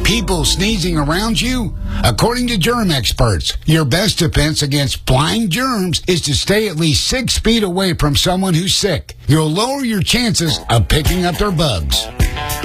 People sneezing around you? According to germ experts, your best defense against flying germs is to stay at least 6 feet away from someone who's sick. You'll lower your chances of picking up their bugs.